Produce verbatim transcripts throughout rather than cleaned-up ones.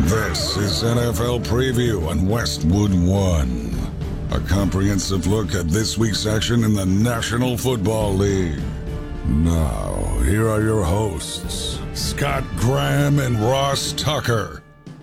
This is N F L Preview on Westwood One. A comprehensive look at this week's action in the National Football League. Now, here are your hosts, Scott Graham and Ross Tucker.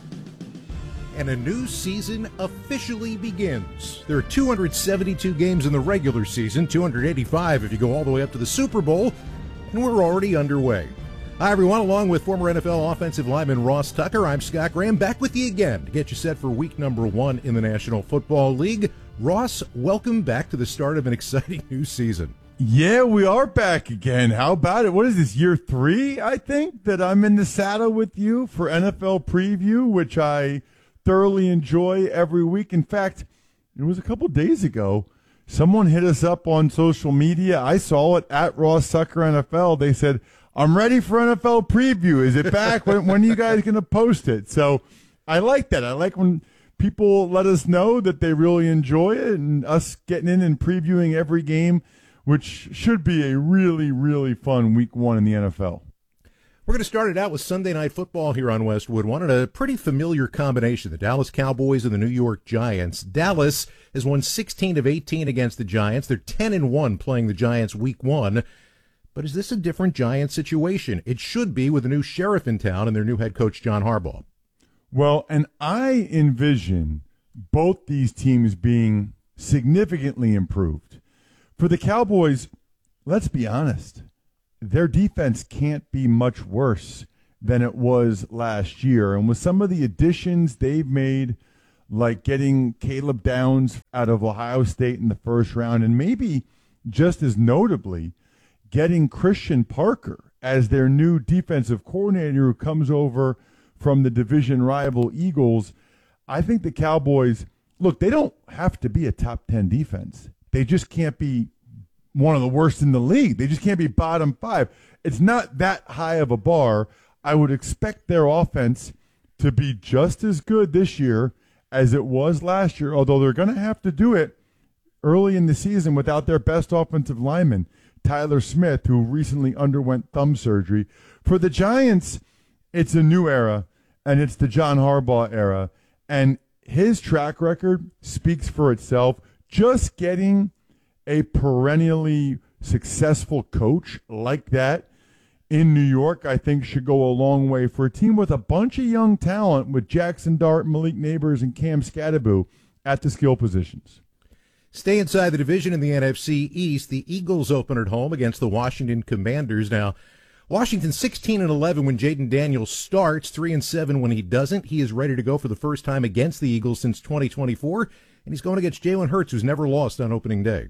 And a new season officially begins. There are two hundred seventy-two games in the regular season, two hundred eighty-five if you go all the way up to the Super Bowl, and we're already underway. Hi, everyone. Along with former N F L offensive lineman Ross Tucker, I'm Scott Graham, back with you again to get you set for week number one in the National Football League. Ross, welcome back to the start of an exciting new season. Yeah, we are back again. How about it? What is this, year three, I think, that I'm in the saddle with you for N F L Preview, which I thoroughly enjoy every week. In fact, it was a couple days ago. Someone hit us up on social media. I saw it at Ross Tucker N F L. They said, I'm ready for N F L Preview. Is it back? when, when are you guys going to post it? So I like that. I like when people let us know that they really enjoy it and us getting in and previewing every game, which should be a really, really fun week one in the N F L. We're going to start it out with Sunday Night Football here on Westwood One, and a pretty familiar combination, the Dallas Cowboys and the New York Giants. Dallas has won sixteen of eighteen against the Giants. They're ten and one playing the Giants week one. But is this a different Giants situation? It should be, with a new sheriff in town and their new head coach, John Harbaugh. Well, and I envision both these teams being significantly improved. For the Cowboys, let's be honest, their defense can't be much worse than it was last year. And with some of the additions they've made, like getting Caleb Downs out of Ohio State in the first round, and maybe just as notably, getting Christian Parker as their new defensive coordinator who comes over from the division rival Eagles, I think the Cowboys, look, they don't have to be a top ten defense. They just can't be one of the worst in the league. They just can't be bottom five. It's not that high of a bar. I would expect their offense to be just as good this year as it was last year, although they're going to have to do it early in the season without their best offensive lineman, Tyler Smith, who recently underwent thumb surgery. For the Giants, it's a new era, and it's the John Harbaugh era, and his track record speaks for itself. Just getting a perennially successful coach like that in New York, I think, should go a long way for a team with a bunch of young talent with Jackson Dart, Malik Nabers, and Cam Scatterbo at the skill positions. Stay inside the division in the N F C East. The Eagles open at home against the Washington Commanders. Now, Washington sixteen and eleven when Jaden Daniels starts, three and seven when he doesn't. He is ready to go for the first time against the Eagles since twenty twenty-four, and he's going against Jalen Hurts, who's never lost on opening day.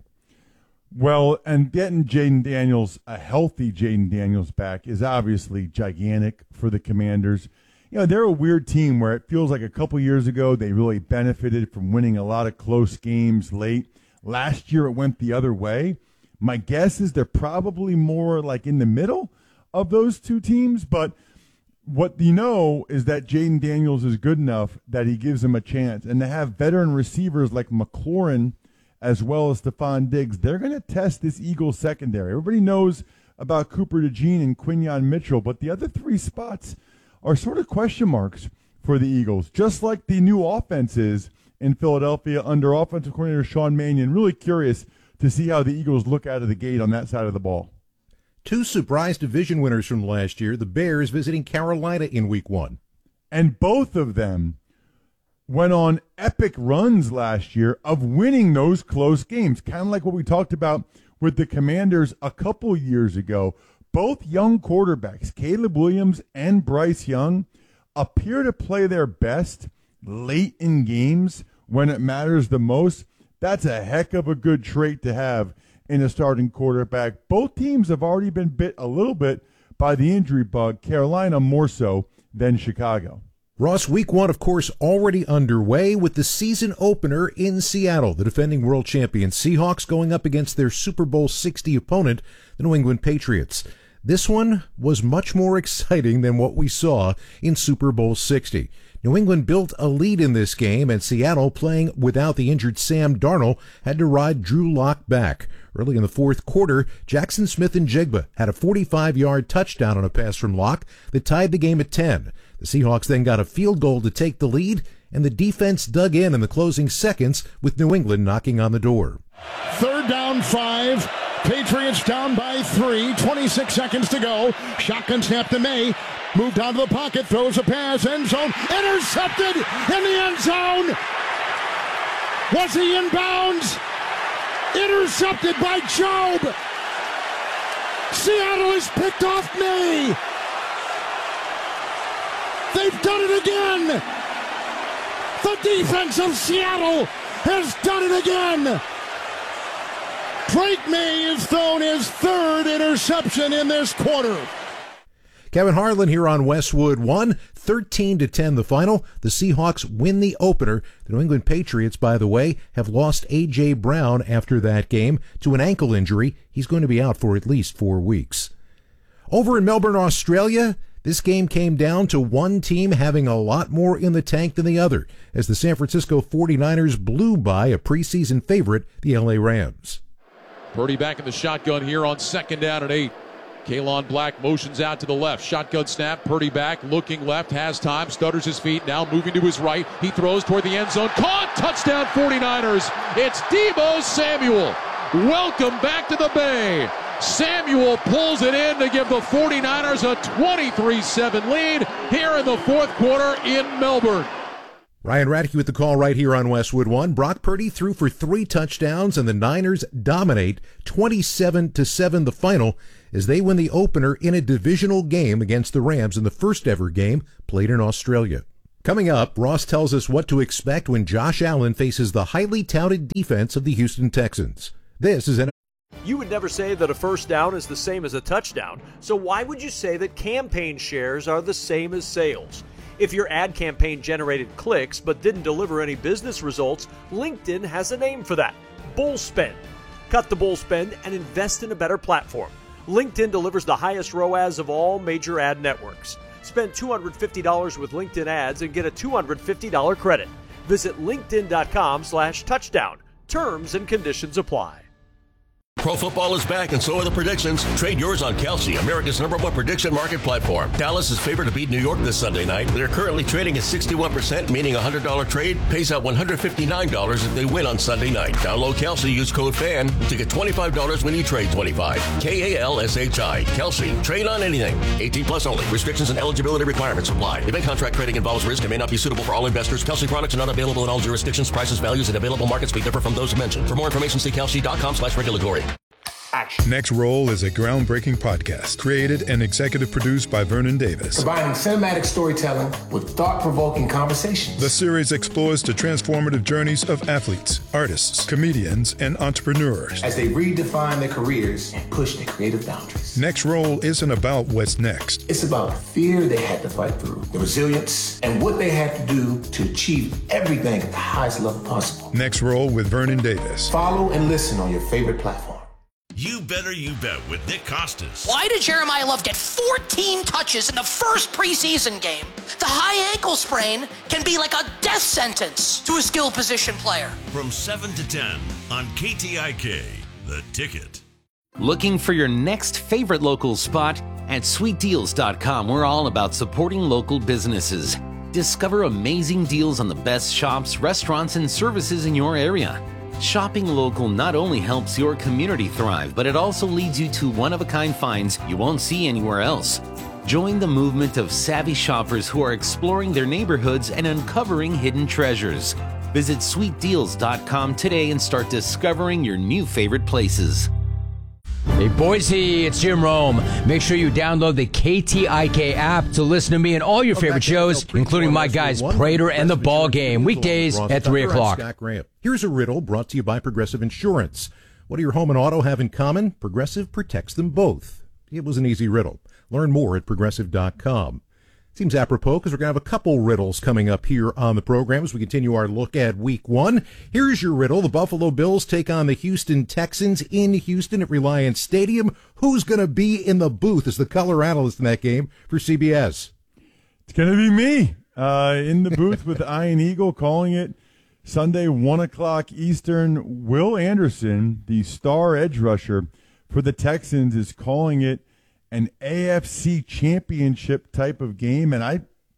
Well, and getting Jaden Daniels, a healthy Jaden Daniels back, is obviously gigantic for the Commanders. You know, they're a weird team where it feels like a couple years ago they really benefited from winning a lot of close games late. Last year it went the other way. My guess is they're probably more like in the middle of those two teams, but what you know is that Jaden Daniels is good enough that he gives them a chance. And to have veteran receivers like McLaurin as well as Stephon Diggs, they're going to test this Eagles secondary. Everybody knows about Cooper DeJean and Quinyon Mitchell, but the other three spots are sort of question marks for the Eagles, just like the new offense is in Philadelphia under offensive coordinator Sean Mannion. Really curious to see how the Eagles look out of the gate on that side of the ball. Two surprise division winners from last year, the Bears visiting Carolina in week one. And both of them went on epic runs last year of winning those close games, kind of like what we talked about with the Commanders a couple years ago. Both young quarterbacks, Caleb Williams and Bryce Young, appear to play their best late in games when it matters the most. That's a heck of a good trait to have in a starting quarterback. Both teams have already been bit a little bit by the injury bug, Carolina more so than Chicago. Ross, week one, of course, already underway with the season opener in Seattle. The defending world champion Seahawks going up against their Super Bowl sixty opponent, the New England Patriots. This one was much more exciting than what we saw in Super Bowl sixty. New England built a lead in this game, and Seattle, playing without the injured Sam Darnold, had to ride Drew Lock back. Early in the fourth quarter, Jackson Smith and Jigba had a forty-five-yard touchdown on a pass from Lock that tied the game at ten. The Seahawks then got a field goal to take the lead, and the defense dug in in the closing seconds with New England knocking on the door. Third down, five. Patriots down by three. twenty-six seconds to go. Shotgun snap to May. Moved down to the pocket. Throws a pass. End zone. Intercepted in the end zone. Was he in bounds? Intercepted by Job. Seattle has picked off May. They've done it again. The defense of Seattle has done it again. Drake May has thrown his third interception in this quarter. Kevin Harlan here on Westwood One, thirteen to ten the final. The Seahawks win the opener. The New England Patriots, by the way, have lost A J. Brown after that game to an ankle injury. He's going to be out for at least four weeks. Over in Melbourne, Australia, this game came down to one team having a lot more in the tank than the other, as the San Francisco forty-niners blew by a preseason favorite, the L A Rams. Purdy back in the shotgun here on second down and eight. Kalon Black motions out to the left. Shotgun snap. Purdy back, looking left, has time, stutters his feet, now moving to his right. He throws toward the end zone. Caught! Touchdown forty-niners. It's Deebo Samuel. Welcome back to the Bay. Samuel pulls it in to give the forty-niners a twenty-three seven lead here in the fourth quarter in Melbourne. Ryan Radke with the call right here on Westwood One. Brock Purdy threw for three touchdowns, and the Niners dominate twenty-seven to seven the final as they win the opener in a divisional game against the Rams in the first ever game played in Australia. Coming up, Ross tells us what to expect when Josh Allen faces the highly touted defense of the Houston Texans. This is an You would never say that a first down is the same as a touchdown, so why would you say that campaign shares are the same as sales? If your ad campaign generated clicks but didn't deliver any business results, LinkedIn has a name for that: bull spend. Cut the bull spend and invest in a better platform. LinkedIn delivers the highest R O A S of all major ad networks. Spend two hundred fifty dollars with LinkedIn ads and get a two hundred fifty dollars credit. Visit linkedin.com slash touchdown. Terms and conditions apply. Pro football is back, and so are the predictions. Trade yours on Kelsey, America's number one prediction market platform. Dallas is favored to beat New York this Sunday night. They're currently trading at sixty-one percent, meaning a one hundred dollars trade pays out one hundred fifty-nine dollars if they win on Sunday night. Download Kelsey, use code FAN to get twenty-five dollars when you trade twenty-five. K A L S H I. Kelsey. Trade on anything. eighteen plus only. Restrictions and eligibility requirements apply. Event contract trading involves risk and may not be suitable for all investors. Kelsey products are not available in all jurisdictions. Prices, values, and available markets may differ from those mentioned. For more information, see kelsey.com slash regulatory. Action. Next Roll is a groundbreaking podcast created and executive produced by Vernon Davis. Combining cinematic storytelling with thought-provoking conversations. The series explores the transformative journeys of athletes, artists, comedians, and entrepreneurs as they redefine their careers and push their creative boundaries. Next Roll isn't about what's next. It's about the fear they had to fight through, the resilience, and what they had to do to achieve everything at the highest level possible. Next Roll with Vernon Davis. Follow and listen on your favorite platform. You Better You Bet with Nick Costas. Why did Jeremiah Love get fourteen touches in the first preseason game? The high ankle sprain can be like a death sentence to a skill position player. From seven to ten on K T I K, The Ticket. Looking for your next favorite local spot? At sweet deals dot com, we're all about supporting local businesses. Discover amazing deals on the best shops, restaurants, and services in your area. Shopping local not only helps your community thrive, but it also leads you to one-of-a-kind finds you won't see anywhere else. Join the movement of savvy shoppers who are exploring their neighborhoods and uncovering hidden treasures. Visit sweet deals dot com today and start discovering your new favorite places. Hey Boise, it's Jim Rome. Make sure you download the K T I K app to listen to me and all your favorite shows, including my guys Prater and The Ball Game, weekdays at three o'clock. Here's a riddle brought to you by Progressive Insurance. What do your home and auto have in common? Progressive protects them both. It was an easy riddle. Learn more at progressive dot com. Seems apropos because we're going to have a couple riddles coming up here on the program as we continue our look at week one. Here's your riddle. The Buffalo Bills take on the Houston Texans in Houston at Reliance Stadium. Who's going to be in the booth as the color analyst in that game for C B S? It's going to be me uh, in the booth with Ian Eagle calling it Sunday, one o'clock Eastern. Will Anderson, the star edge rusher for the Texans, is calling it an A F C championship type of game, and I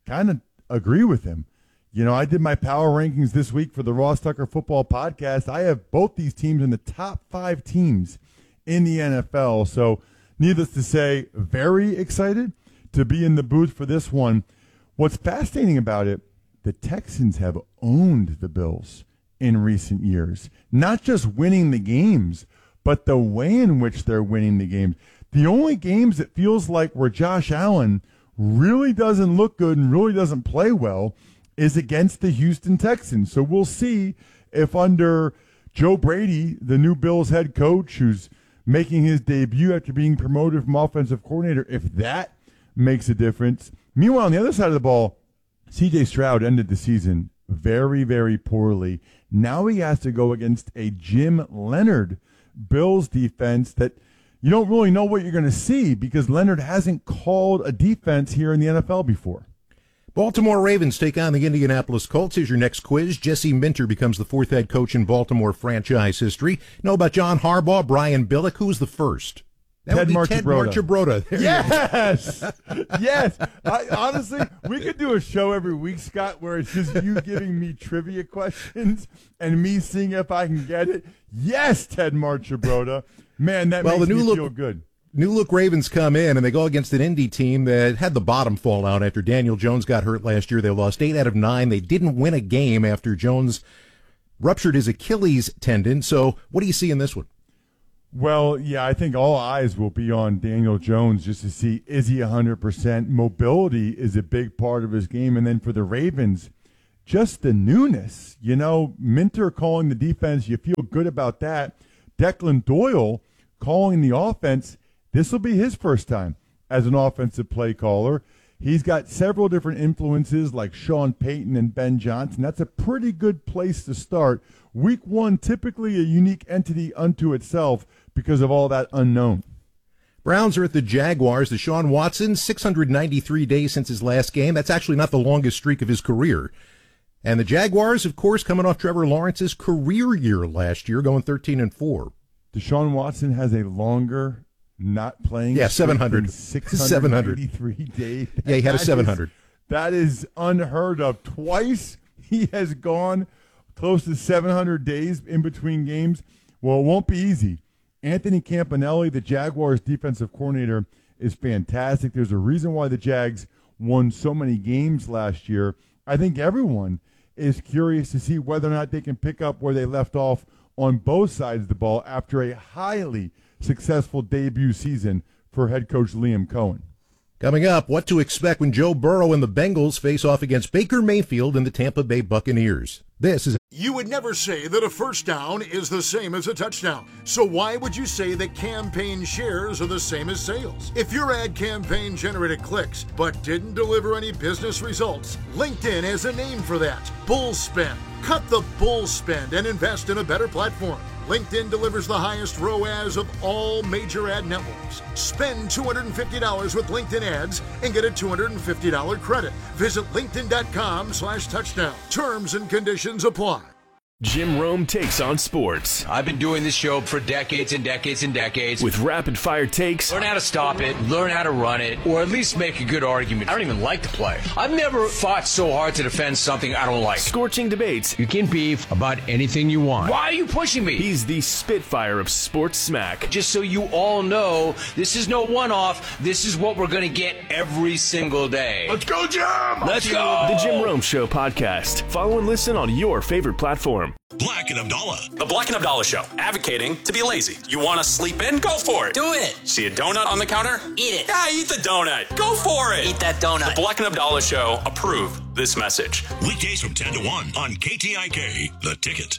kind of agree with him. You know, I did my power rankings this week for the Ross Tucker Football Podcast. I have both these teams in the top five teams in the N F L. So, needless to say, very excited to be in the booth for this one. What's fascinating about it, the Texans have owned the Bills in recent years. Not just winning the games, but the way in which they're winning the games. The only games it feels like where Josh Allen really doesn't look good and really doesn't play well is against the Houston Texans. So we'll see if under Joe Brady, the new Bills head coach who's making his debut after being promoted from offensive coordinator, if that makes a difference. Meanwhile, on the other side of the ball, C J Stroud ended the season very, very poorly. Now he has to go against a Jim Leonhard Bills defense that you don't really know what you're going to see because Leonhard hasn't called a defense here in the N F L before. Baltimore Ravens take on the Indianapolis Colts. Here's your next quiz. Jesse Minter becomes the fourth head coach in Baltimore franchise history. Know about John Harbaugh, Brian Billick. Who's the first? That Ted would be Ted Marchibroda. There yes, yes. I, honestly, we could do a show every week, Scott, where it's just you giving me trivia questions and me seeing if I can get it. Yes, Ted Marchibroda. Man, that well, makes the new me look, feel good. New look Ravens come in, and they go against an Indy team that had the bottom fall out after Daniel Jones got hurt last year. They lost eight out of nine. They didn't win a game after Jones ruptured his Achilles tendon. So what do you see in this one? Well, yeah, I think all eyes will be on Daniel Jones just to see, is he one hundred percent? Mobility is a big part of his game. And then for the Ravens, just the newness. You know, Minter calling the defense, you feel good about that. Declan Doyle calling the offense, this will be his first time as an offensive play caller. He's got several different influences like Sean Payton and Ben Johnson. That's a pretty good place to start. Week one, typically a unique entity unto itself because of all that unknown. Browns are at the Jaguars. Deshaun Watson, six hundred ninety-three days since his last game. That's actually not the longest streak of his career. And the Jaguars, of course, coming off Trevor Lawrence's career year last year, going thirteen and four. Deshaun Watson has a longer not playing. Yeah, seven hundred. six hundred ninety-three days. Yeah, he had a that seven hundred. Is, that is unheard of. Twice he has gone close to seven hundred days in between games. Well, it won't be easy. Anthony Campanelli, the Jaguars defensive coordinator, is fantastic. There's a reason why the Jags won so many games last year. I think everyone is curious to see whether or not they can pick up where they left off on both sides of the ball after a highly successful debut season for head coach Liam Cohen. Coming up, what to expect when Joe Burrow and the Bengals face off against Baker Mayfield and the Tampa Bay Buccaneers. This is... You would never say that a first down is the same as a touchdown. So why would you say that campaign shares are the same as sales? If your ad campaign generated clicks but didn't deliver any business results, LinkedIn has a name for that. Bull spend. Cut the bull spend and invest in a better platform. LinkedIn delivers the highest R O A S of all major ad networks. Spend two hundred fifty dollars with LinkedIn ads and get a two hundred fifty dollars credit. Visit linkedin.com slash touchdown. Terms and conditions apply. Jim Rome takes on sports. I've been doing this show for decades and decades and decades. With rapid-fire takes. Learn how to stop it, learn how to run it, or at least make a good argument. I don't even like to play. I've never fought so hard to defend something I don't like. Scorching debates. You can beef about anything you want. Why are you pushing me? He's the Spitfire of sports smack. Just so you all know, this is no one-off. This is what we're going to get every single day. Let's go, Jim! Let's go! The Jim Rome Show podcast. Follow and listen on your favorite platform. Black and Abdallah. The Black and Abdallah Show. Advocating to be lazy. You want to sleep in? Go for it. Do it. See a donut on the counter? Eat it. Yeah, eat the donut. Go for it. Eat that donut. The Black and Abdallah Show. Approve this message. Weekdays from ten to one on K T I K, The Ticket.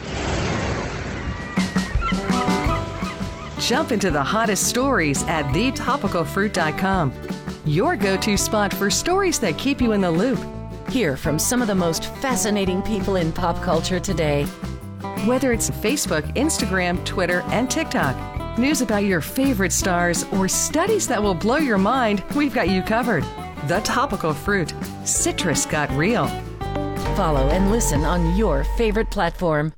Jump into the hottest stories at the topical fruit dot com. Your go-to spot for stories that keep you in the loop. Hear from some of the most fascinating people in pop culture today. Whether it's Facebook, Instagram, Twitter, and TikTok, news about your favorite stars, or studies that will blow your mind, we've got you covered. The Topical Fruit. Citrus got real. Follow and listen on your favorite platform.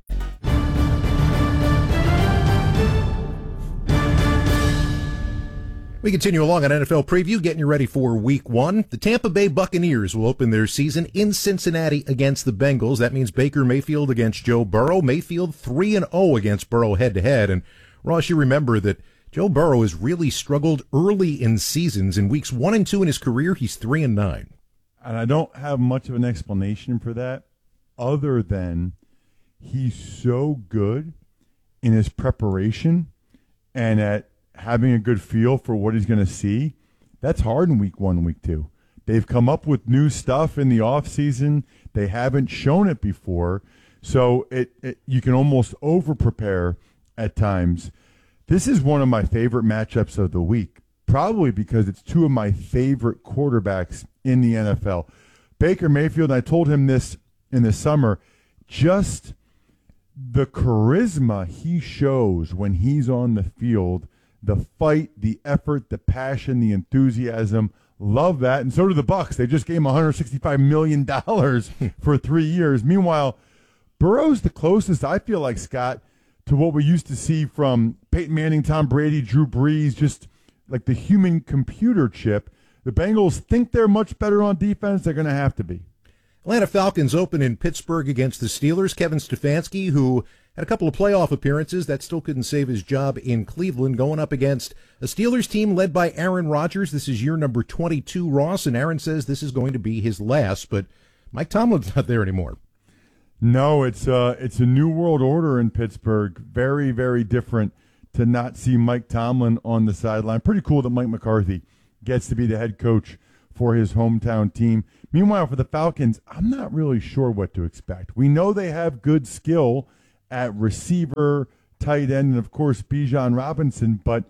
We continue along on N F L Preview, getting you ready for Week One. The Tampa Bay Buccaneers will open their season in Cincinnati against the Bengals. That means Baker Mayfield against Joe Burrow. Mayfield three and oh against Burrow head-to-head. And, Ross, you remember that Joe Burrow has really struggled early in seasons. In weeks one and two in his career, he's three and nine. And I don't have much of an explanation for that other than he's so good in his preparation and at having a good feel for what he's going to see. That's hard in week one, week two. They've come up with new stuff in the offseason. They haven't shown it before. So it, it you can almost over-prepare at times. This is one of my favorite matchups of the week, probably because it's two of my favorite quarterbacks in the N F L. Baker Mayfield, I told him this in the summer, just the charisma he shows when he's on the field, the fight, the effort, the passion, the enthusiasm, love that. And so do the Bucs. They just gave him one hundred sixty-five million dollars for three years. Meanwhile, Burrow's the closest, I feel like, Scott, to what we used to see from Peyton Manning, Tom Brady, Drew Brees, just like the human computer chip. The Bengals think they're much better on defense. They're going to have to be. Atlanta Falcons open in Pittsburgh against the Steelers. Kevin Stefanski, who had a couple of playoff appearances, that still couldn't save his job in Cleveland, going up against a Steelers team led by Aaron Rodgers. This is year number twenty-two, Ross, and Aaron says this is going to be his last, but Mike Tomlin's not there anymore. No, it's uh, it's a new world order in Pittsburgh. Very, very different to not see Mike Tomlin on the sideline. Pretty cool that Mike McCarthy gets to be the head coach for his hometown team. Meanwhile, for the Falcons, I'm not really sure what to expect. We know they have good skill at receiver, tight end, and, of course, Bijan Robinson, but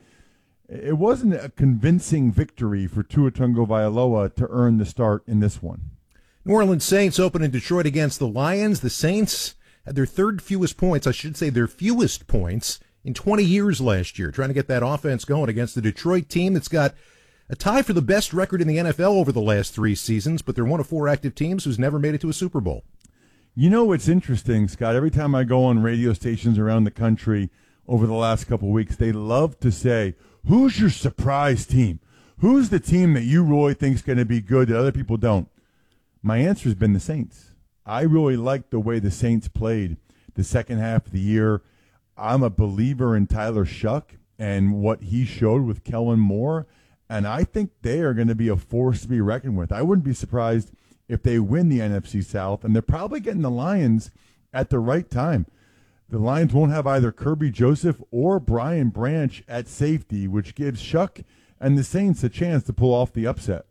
it wasn't a convincing victory for Tua Tagovailoa to earn the start in this one. New Orleans Saints open in Detroit against the Lions. The Saints had their third fewest points, I should say their fewest points, in twenty years last year, trying to get that offense going against the Detroit team that's got a tie for the best record in the N F L over the last three seasons, but they're one of four active teams who's never made it to a Super Bowl. You know what's interesting, Scott? Every time I go on radio stations around the country over the last couple of weeks, they love to say, who's your surprise team? Who's the team that you really think is going to be good that other people don't? My answer has been the Saints. I really liked the way the Saints played the second half of the year. I'm a believer in Tyler Shuck and what he showed with Kellen Moore. And I think they are going to be a force to be reckoned with. I wouldn't be surprised if they win the N F C South, and they're probably getting the Lions at the right time. The Lions won't have either Kirby Joseph or Brian Branch at safety, which gives Shuck and the Saints a chance to pull off the upset.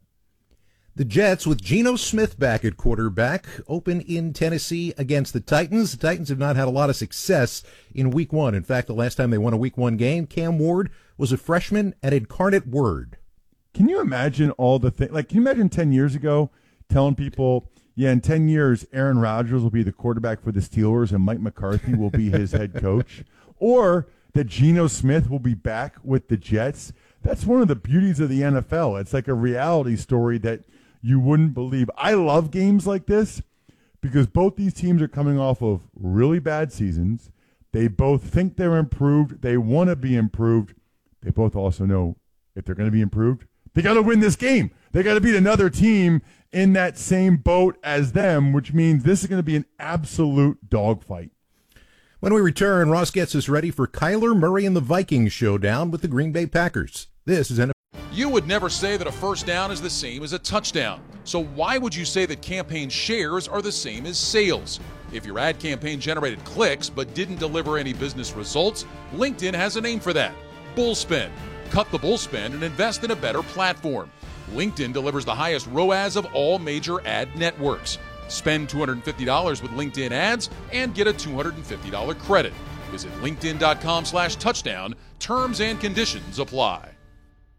The Jets, with Geno Smith back at quarterback, open in Tennessee against the Titans. The Titans have not had a lot of success in week one. In fact, the last time they won a week one game, Cam Ward was a freshman at Incarnate Word. Can you imagine all the things? Like, can you imagine ten years ago telling people, yeah, in ten years, Aaron Rodgers will be the quarterback for the Steelers and Mike McCarthy will be his head coach? Or that Geno Smith will be back with the Jets? That's one of the beauties of the N F L. It's like a reality story that you wouldn't believe. I love games like this because both these teams are coming off of really bad seasons. They both think they're improved. They want to be improved. They both also know if they're going to be improved, they got to win this game. They got to beat another team in that same boat as them, which means this is going to be an absolute dogfight. When we return, Ross gets us ready for Kyler Murray and the Vikings showdown with the Green Bay Packers. This is N F L. You would never say that a first down is the same as a touchdown. So why would you say that campaign shares are the same as sales? If your ad campaign generated clicks but didn't deliver any business results, LinkedIn has a name for that: Bullspend. Cut the bullspend and invest in a better platform. LinkedIn delivers the highest R O A S of all major ad networks. Spend two hundred fifty dollars with LinkedIn ads and get a two hundred fifty dollars credit. Visit linkedin.com slash touchdown. Terms and conditions apply.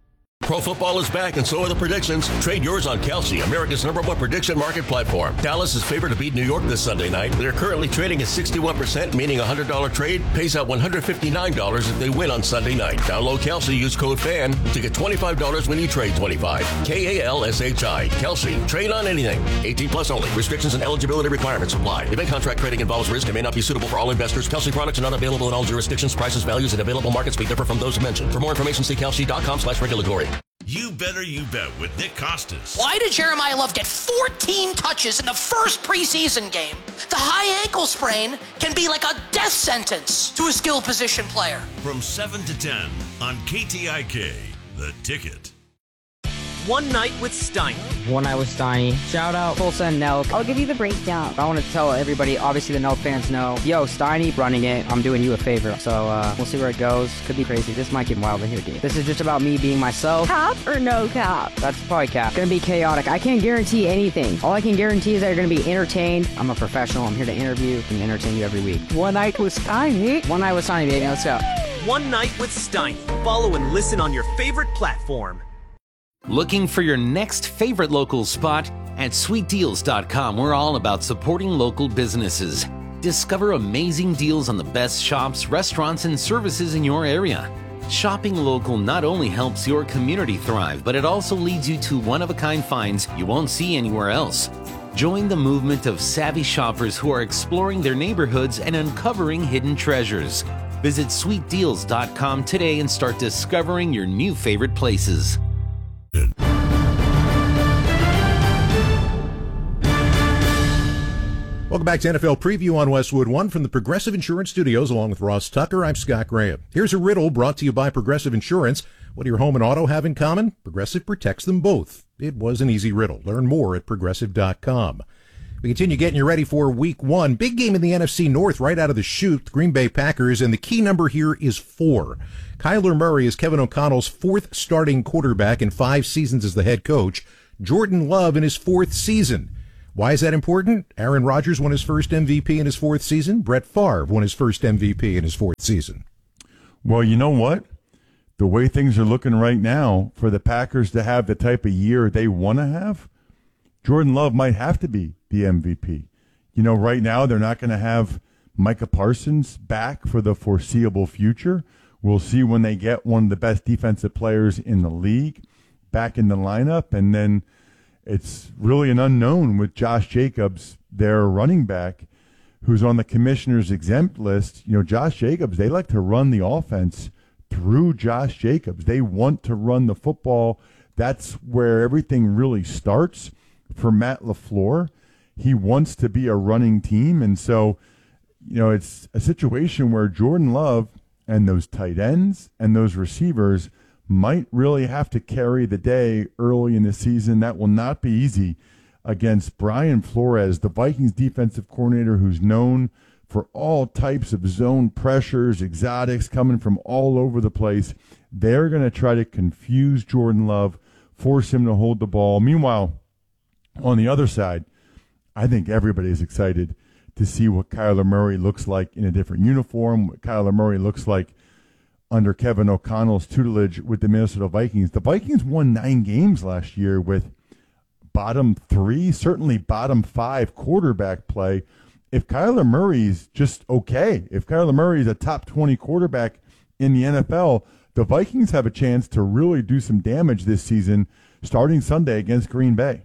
Pro football is back, and so are the predictions. Trade yours on Kalshi, America's number one prediction market platform. Dallas is favored to beat New York this Sunday night. They're currently trading at sixty-one percent, meaning a one hundred dollars trade pays out one hundred fifty-nine dollars if they win on Sunday night. Download Kalshi, use code FAN to get twenty-five dollars when you trade twenty-five dollars. K A L S H I. Kalshi. Trade on anything. eighteen plus only. Restrictions and eligibility requirements apply. Event contract trading involves risk and may not be suitable for all investors. Kalshi products are not available in all jurisdictions. Prices, values, and available markets may differ from those mentioned. For more information, see kalshi.com slash regulatory. You better you bet with Nick Costas. Why did Jeremiah Love get fourteen touches in the first preseason game? The high ankle sprain can be like a death sentence to a skill position player. From seven to ten on K T I K, The Ticket. One Night with Steiny. One Night with Steiny. Shout out Tulsa and Nelk. I'll give you the breakdown. I want to tell everybody, obviously the Nelk fans know, yo, Steiny running it, I'm doing you a favor. So uh, we'll see where it goes. Could be crazy. This might get wild in here, dude. This is just about me being myself. Cap or no cap? That's probably cap. It's gonna be chaotic. I can't guarantee anything. All I can guarantee is that you're gonna be entertained. I'm a professional. I'm here to interview and entertain you every week. One Night with Steiny. One Night with Steiny, baby. Let's go. One Night with Steiny. Follow and listen on your favorite platform. Looking for your next favorite local spot? At sweet deals dot com, we're all about supporting local businesses. Discover amazing deals on the best shops, restaurants, and services in your area. Shopping local not only helps your community thrive, but it also leads you to one-of-a-kind finds you won't see anywhere else. Join the movement of savvy shoppers who are exploring their neighborhoods and uncovering hidden treasures. Visit sweet deals dot com today and start discovering your new favorite places. Welcome back to N F L Preview on Westwood One from the Progressive Insurance Studios, along with Ross Tucker. I'm Scott Graham. Here's a riddle brought to you by Progressive Insurance. What do your home and auto have in common? Progressive protects them both. It was an easy riddle. Learn more at progressive dot com. We continue getting you ready for week one. Big game in the N F C North right out of the chute, the Green Bay Packers, and the key number here is four. Kyler Murray is Kevin O'Connell's fourth starting quarterback in five seasons as the head coach. Jordan Love in his fourth season. Why is that important? Aaron Rodgers won his first M V P in his fourth season. Brett Favre won his first M V P in his fourth season. Well, you know what? The way things are looking right now, for the Packers to have the type of year they want to have, Jordan Love might have to be the M V P. You know, right now they're not going to have Micah Parsons back for the foreseeable future. We'll see when they get one of the best defensive players in the league back in the lineup, and then it's really an unknown with Josh Jacobs, their running back, who's on the commissioner's exempt list. You know, Josh Jacobs, they like to run the offense through Josh Jacobs. They want to run the football. That's where everything really starts for Matt LaFleur. He wants to be a running team. And so, you know, it's a situation where Jordan Love and those tight ends and those receivers might really have to carry the day early in the season. That will not be easy against Brian Flores, the Vikings defensive coordinator, who's known for all types of zone pressures, exotics coming from all over the place. They're going to try to confuse Jordan Love, force him to hold the ball. Meanwhile, on the other side, I think everybody's excited to see what Kyler Murray looks like in a different uniform, what Kyler Murray looks like under Kevin O'Connell's tutelage with the Minnesota Vikings. The Vikings won nine games last year with bottom three, certainly bottom five quarterback play. If Kyler Murray's just okay, if Kyler Murray's a top twenty quarterback in the N F L, the Vikings have a chance to really do some damage this season starting Sunday against Green Bay.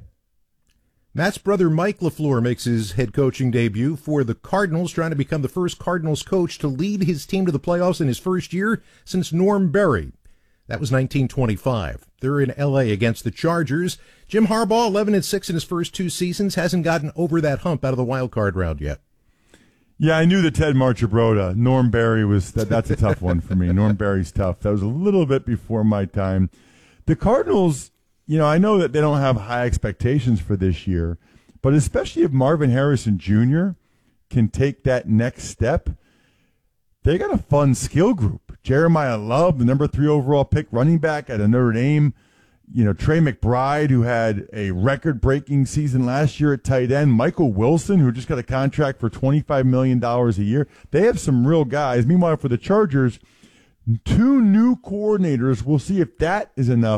Matt's brother Mike LaFleur makes his head coaching debut for the Cardinals, trying to become the first Cardinals coach to lead his team to the playoffs in his first year since Norm Berry. That was nineteen twenty-five. They're in L A against the Chargers. Jim Harbaugh, eleven and six in his first two seasons, hasn't gotten over that hump out of the wild card round yet. Yeah, I knew that Ted Marchibroda. Norm Berry was that. That's a tough one for me. Norm Berry's tough. That was a little bit before my time. The Cardinals, you know, I know that they don't have high expectations for this year, but especially if Marvin Harrison Junior can take that next step, they got a fun skill group. Jeremiah Love, the number three overall pick running back at Notre Dame. You know, Trey McBride, who had a record-breaking season last year at tight end. Michael Wilson, who just got a contract for twenty-five million dollars a year. They have some real guys. Meanwhile, for the Chargers, two new coordinators. We'll see if that is enough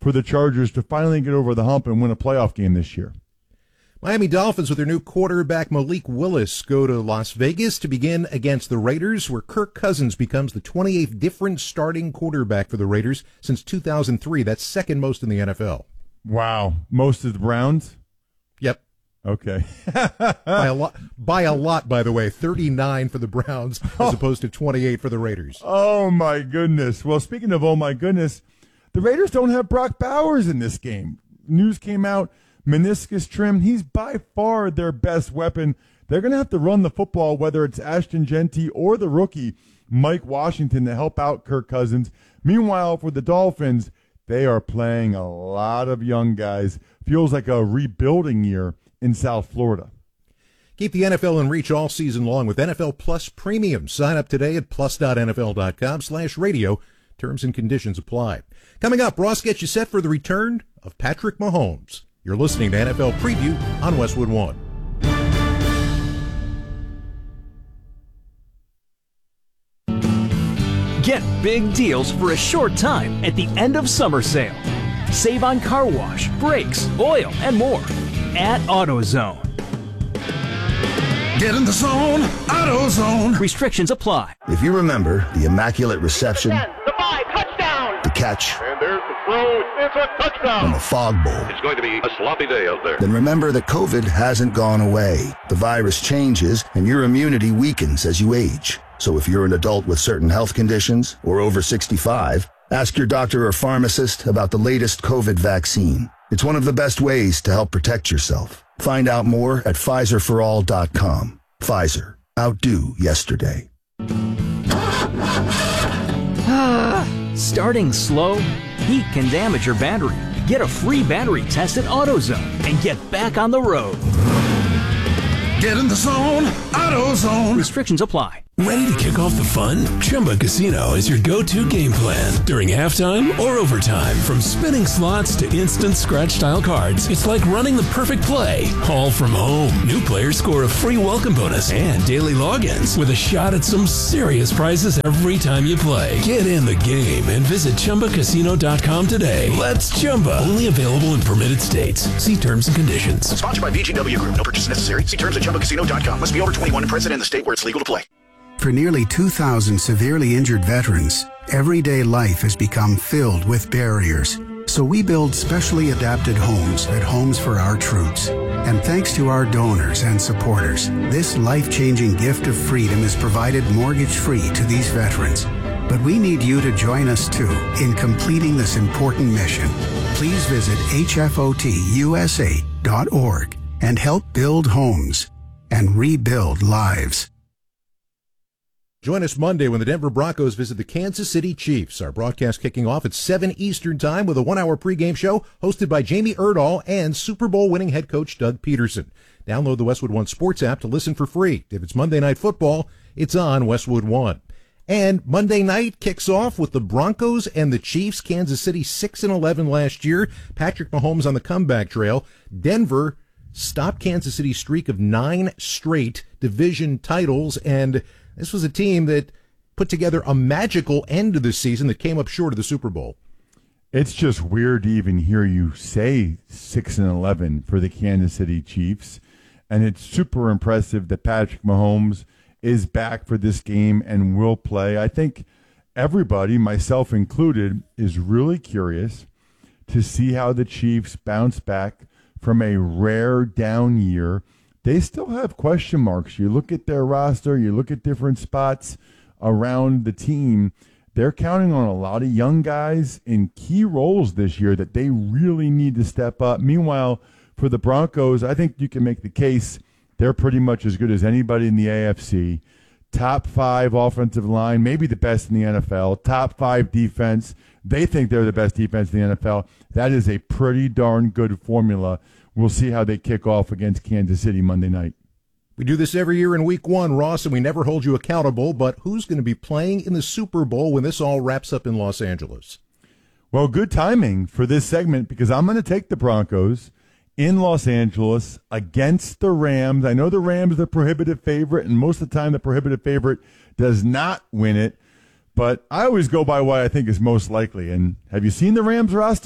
for the Chargers to finally get over the hump and win a playoff game this year. Miami Dolphins with their new quarterback Malik Willis go to Las Vegas to begin against the Raiders, where Kirk Cousins becomes the twenty-eighth different starting quarterback for the Raiders since two thousand three. That's second most in the N F L. Wow. Most of the Browns? Yep. Okay. by a lot, by a lot, by the way, thirty-nine for the Browns as opposed to twenty-eight for the Raiders. Oh, my goodness. Well, speaking of oh, my goodness, the Raiders don't have Brock Bowers in this game. News came out, meniscus trim. He's by far their best weapon. They're going to have to run the football, whether it's Ashton Genty or the rookie Mike Washington, to help out Kirk Cousins. Meanwhile, for the Dolphins, they are playing a lot of young guys. Feels like a rebuilding year in South Florida. Keep the N F L in reach all season long with N F L Plus Premium. Sign up today at plus.nfl.com slash radio. Terms and conditions apply. Coming up, Ross gets you set for the return of Patrick Mahomes. You're listening to N F L Preview on Westwood One. Get big deals for a short time at the end of summer sale. Save on car wash, brakes, oil, and more at AutoZone. Get in the zone, AutoZone. Restrictions apply. If you remember the immaculate reception, The five, touchdown. the catch, And there's the throw. It's a touchdown. and the fog bowl, It's going to be a sloppy day out there. then remember that COVID hasn't gone away. The virus changes and your immunity weakens as you age. So if you're an adult with certain health conditions or over sixty-five, ask your doctor or pharmacist about the latest COVID vaccine. It's one of the best ways to help protect yourself. Find out more at Pfizer for all dot com. Pfizer. Outdo yesterday. Starting slow, heat can damage your battery. Get a free battery test at AutoZone and get back on the road. Get in the zone, AutoZone. Restrictions apply. Ready to kick off the fun? Chumba Casino is your go-to game plan during halftime or overtime. From spinning slots to instant scratch-style cards, it's like running the perfect play, all from home. New players score a free welcome bonus and daily logins with a shot at some serious prizes every time you play. Get in the game and visit Chumba Casino dot com today. Let's Chumba. Only available in permitted states. See terms and conditions. Sponsored by V G W Group. No purchase necessary. See terms at Chumba Casino dot com. Must be over twenty-one and present in the state where it's legal to play. For nearly two thousand severely injured veterans, everyday life has become filled with barriers. So we build specially adapted homes at Homes for Our Troops. And thanks to our donors and supporters, this life-changing gift of freedom is provided mortgage-free to these veterans. But we need you to join us too in completing this important mission. Please visit H F O T U S A dot org and help build homes and rebuild lives. Join us Monday when the Denver Broncos visit the Kansas City Chiefs. Our broadcast kicking off at seven Eastern Time with a one-hour pregame show hosted by Jamie Erdahl and Super Bowl winning head coach Doug Peterson. Download the Westwood One Sports app to listen for free. If it's Monday Night Football, it's on Westwood One. And Monday night kicks off with the Broncos and the Chiefs. Kansas City six and eleven last year. Patrick Mahomes on the comeback trail. Denver stopped Kansas City's streak of nine straight division titles, and this was a team that put together a magical end to the season that came up short of the Super Bowl. It's just weird to even hear you say six and eleven for the Kansas City Chiefs, and it's super impressive that Patrick Mahomes is back for this game and will play. I think everybody, myself included, is really curious to see how the Chiefs bounce back from a rare down year. They still have question marks. You look at their roster, you look at different spots around the team. They're counting on a lot of young guys in key roles this year that they really need to step up. Meanwhile, for the Broncos, I think you can make the case they're pretty much as good as anybody in the A F C. Top five offensive line, maybe the best in the N F L. Top five defense. They think they're the best defense in the N F L. That is a pretty darn good formula. We'll see how they kick off against Kansas City Monday night. We do this every year in week one, Ross, and we never hold you accountable, but who's going to be playing in the Super Bowl when this all wraps up in Los Angeles? Well, good timing for this segment because I'm going to take the Broncos in Los Angeles against the Rams. I know the Rams are the prohibitive favorite, and most of the time the prohibitive favorite does not win it, but I always go by what I think is most likely. And have you seen the Rams roster?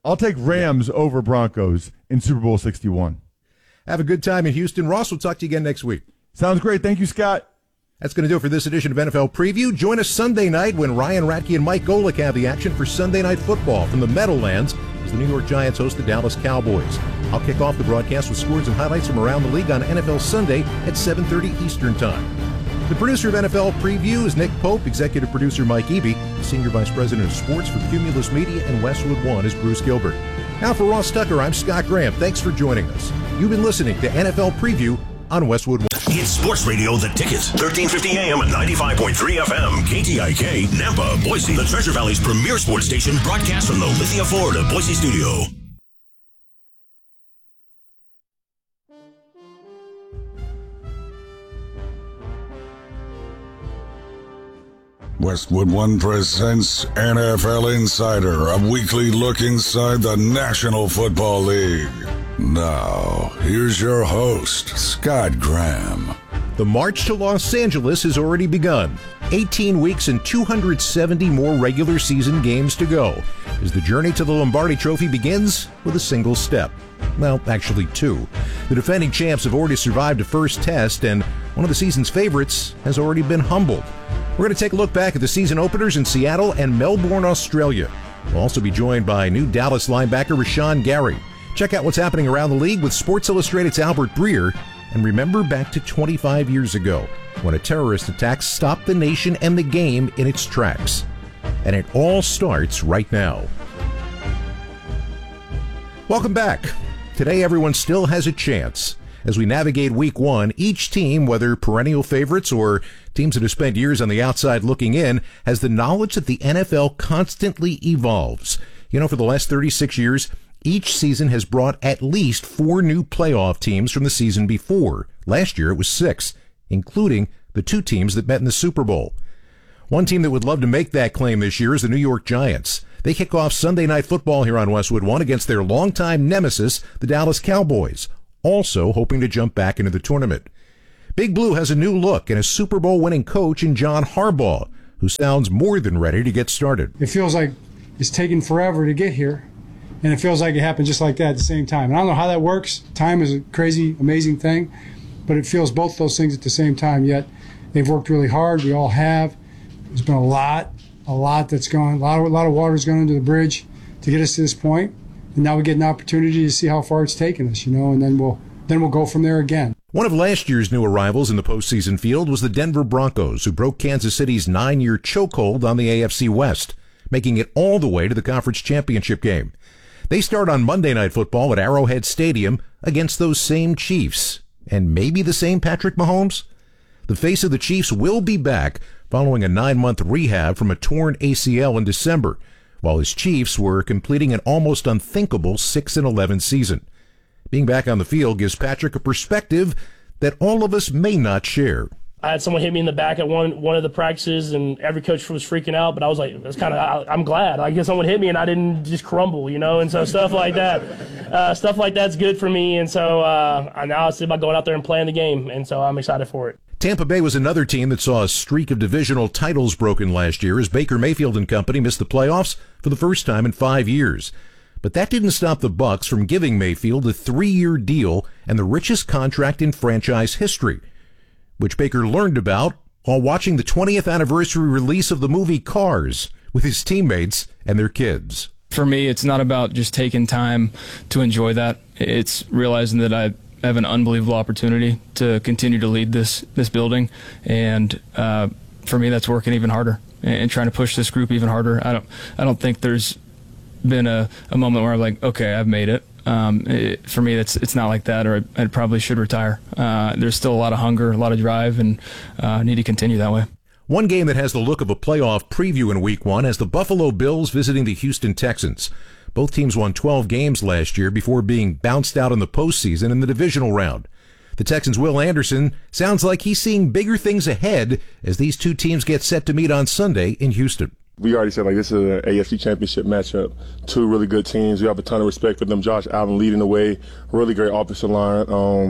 I'll take Rams over Broncos in Super Bowl sixty-one. Have a good time in Houston. Ross, we'll talk to you again next week. Sounds great. Thank you, Scott. That's going to do it for this edition of N F L Preview. Join us Sunday night when Ryan Ratke and Mike Golick have the action for Sunday Night Football from the Meadowlands as the New York Giants host the Dallas Cowboys. I'll kick off the broadcast with scores and highlights from around the league on N F L Sunday at seven thirty Eastern Time. The producer of N F L Preview is Nick Pope, executive producer Mike Eby, senior vice president of sports for Cumulus Media, and Westwood One is Bruce Gilbert. Now for Ross Tucker, I'm Scott Graham. Thanks for joining us. You've been listening to N F L Preview on Westwood One. It's Sports Radio The Ticket, thirteen fifty A M and ninety-five point three F M, K T I K, Nampa, Boise, the Treasure Valley's premier sports station, broadcast from the Lithia, Florida, Boise studio. Westwood One presents N F L Insider, a weekly look inside the National Football League. Now, here's your host, Scott Graham. The march to Los Angeles has already begun. eighteen weeks and two hundred seventy more regular season games to go as the journey to the Lombardi Trophy begins with a single step. Well, actually two. The defending champs have already survived a first test, and one of the season's favorites has already been humbled. We're going to take a look back at the season openers in Seattle and Melbourne, Australia. We'll also be joined by new Dallas linebacker Rashawn Gary. Check out what's happening around the league with Sports Illustrated's Albert Breer. And remember back to twenty-five years ago when a terrorist attack stopped the nation and the game in its tracks. And it all starts right now. Welcome back. Today everyone still has a chance. As we navigate week one, each team, whether perennial favorites or teams that have spent years on the outside looking in, has the knowledge that the N F L constantly evolves. You know, for the last thirty-six years, each season has brought at least four new playoff teams from the season before. Last year it was six, including the two teams that met in the Super Bowl. One team that would love to make that claim this year is the New York Giants. They kick off Sunday Night Football here on Westwood One against their longtime nemesis, the Dallas Cowboys, also hoping to jump back into the tournament. Big Blue has a new look and a Super Bowl winning coach in John Harbaugh, who sounds more than ready to get started. It feels like it's taken forever to get here, and it feels like it happened just like that at the same time. And I don't know how that works. Time is a crazy, amazing thing, but it feels both those things at the same time, yet they've worked really hard. We all have. There's been a lot, a lot that's gone, a lot of, a lot of water's gone under the bridge to get us to this point. And now we get an opportunity to see how far it's taken us, you know, and then we'll then we'll go from there again. One of last year's new arrivals in the postseason field was the Denver Broncos, who broke Kansas City's nine-year chokehold on the A F C West, making it all the way to the conference championship game. They start on Monday Night Football at Arrowhead Stadium against those same Chiefs, and maybe the same Patrick Mahomes. The face of the Chiefs will be back following a nine-month rehab from a torn A C L in December, while his Chiefs were completing an almost unthinkable six and eleven season. Being back on the field gives Patrick a perspective that all of us may not share. I had someone hit me in the back at one one of the practices, and every coach was freaking out, but I was like, that's kind of, I'm glad. I guess someone hit me and I didn't just crumble, you know, and so stuff like that. Uh, stuff like that's good for me, and so uh, now it's about going out there and playing the game, and so I'm excited for it. Tampa Bay was another team that saw a streak of divisional titles broken last year as Baker Mayfield and company missed the playoffs for the first time in five years. But that didn't stop the Bucs from giving Mayfield a three-year deal and the richest contract in franchise history, which Baker learned about while watching the twentieth anniversary release of the movie Cars with his teammates and their kids. For me, it's not about just taking time to enjoy that. It's realizing that I have an unbelievable opportunity to continue to lead this this building, and uh, for me, that's working even harder and trying to push this group even harder. I don't I don't think there's been a, a moment where I'm like, okay, I've made it. Um, it for me, it's it's not like that, or I, I probably should retire. Uh, there's still a lot of hunger, a lot of drive, and uh, I need to continue that way. One game that has the look of a playoff preview in week one has the Buffalo Bills visiting the Houston Texans. Both teams won twelve games last year before being bounced out in the postseason in the divisional round. The Texans' Will Anderson sounds like he's seeing bigger things ahead as these two teams get set to meet on Sunday in Houston. We already said, like, this is an A F C Championship matchup. Two really good teams. We have a ton of respect for them. Josh Allen leading the way. Really great offensive line. Um,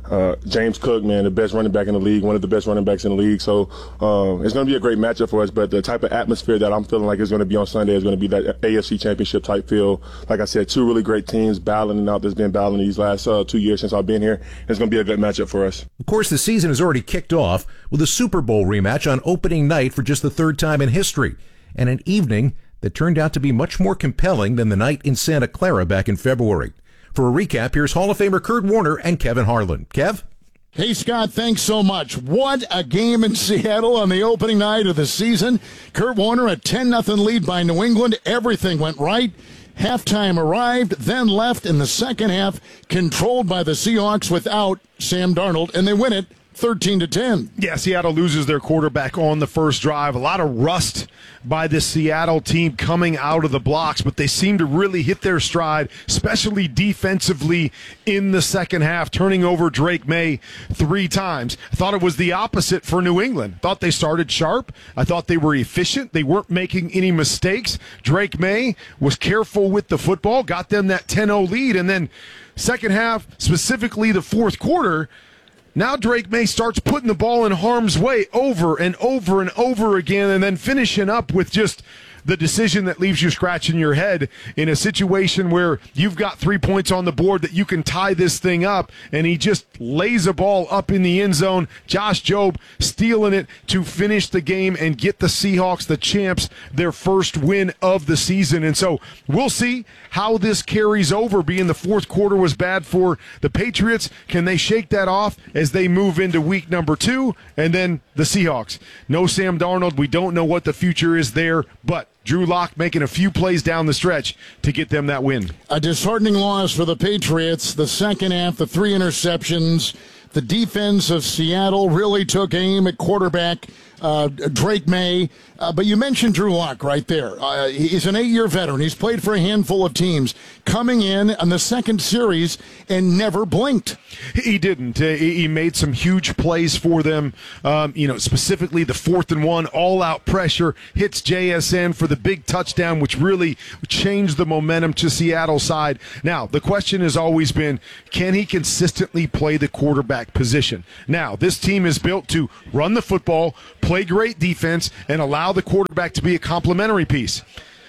Uh, James Cook, man, the best running back in the league, one of the best running backs in the league. So um, it's going to be a great matchup for us. But the type of atmosphere that I'm feeling like is going to be on Sunday is going to be that A F C Championship type feel. Like I said, two really great teams battling out. There's been battling these last uh, two years since I've been here. It's going to be a good matchup for us. Of course, the season has already kicked off with a Super Bowl rematch on opening night for just the third time in history, and an evening that turned out to be much more compelling than the night in Santa Clara back in February. For a recap, here's Hall of Famer Kurt Warner and Kevin Harlan. Kev? Hey, Scott, thanks so much. What a game in Seattle on the opening night of the season. Kurt Warner, a ten nothing lead by New England. Everything went right. Halftime arrived, then left in the second half, controlled by the Seahawks without Sam Darnold, and they win it thirteen to ten. Yeah, Seattle loses their quarterback on the first drive. A lot of rust by this Seattle team coming out of the blocks, but they seem to really hit their stride, especially defensively in the second half, turning over Drake May three times. I thought it was the opposite for New England. Thought they started sharp. I thought they were efficient. They weren't making any mistakes. Drake May was careful with the football, got them that ten oh lead, and then second half, specifically the fourth quarter, now Drake May starts putting the ball in harm's way over and over and over again, and then finishing up with just the decision that leaves you scratching your head in a situation where you've got three points on the board that you can tie this thing up, and he just lays a ball up in the end zone. Josh Jobe stealing it to finish the game and get the Seahawks, the champs, their first win of the season. And so we'll see how this carries over, being the fourth quarter was bad for the Patriots. Can they shake that off as they move into week number two? And then the Seahawks. No Sam Darnold. We don't know what the future is there, but Drew Lock making a few plays down the stretch to get them that win. A disheartening loss for the Patriots. The second half, the three interceptions. The defense of Seattle really took aim at quarterback uh, Drake May. Uh, but you mentioned Drew Lock right there. Uh, he's an eight-year veteran. He's played for a handful of teams. Coming in on the second series and never blinked. He didn't. Uh, he made some huge plays for them. Um, you know, specifically the fourth and one, all-out pressure, hits J S N for the big touchdown, which really changed the momentum to Seattle's side. Now, the question has always been, can he consistently play the quarterback position? Now, this team is built to run the football, play great defense, and allow the quarterback to be a complementary piece.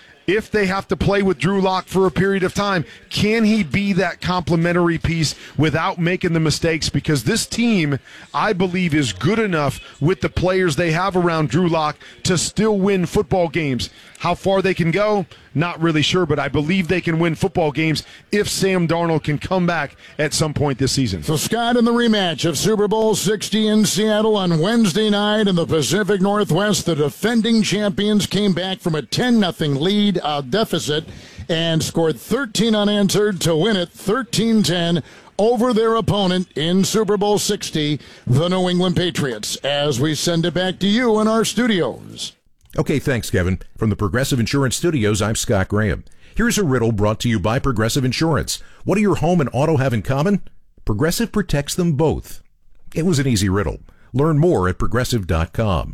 If they have to play with Drew Lock for a period of time, can he be that complementary piece without making the mistakes? Because this team, I believe, is good enough with the players they have around Drew Lock to still win football games. How far they can go, not really sure, but I believe they can win football games if Sam Darnold can come back at some point this season. So Scott, in the rematch of Super Bowl sixty in Seattle on Wednesday night in the Pacific Northwest, the defending champions came back from a ten nothing lead uh, deficit and scored thirteen unanswered to win it thirteen ten over their opponent in Super Bowl sixty, the New England Patriots. As we send it back to you in our studios. Okay, thanks, Kevin. From the Progressive Insurance Studios, I'm Scott Graham. Here's a riddle brought to you by Progressive Insurance. What do your home and auto have in common? Progressive protects them both. It was an easy riddle. Learn more at progressive dot com.